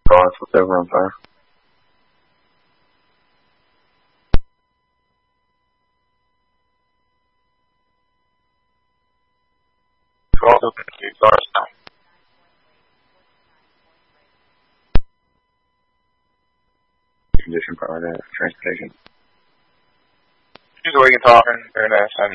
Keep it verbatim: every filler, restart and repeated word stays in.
guards with over on fire. twelve open to guards now. Condition prior to transportation. She's awake and talking. Very nice.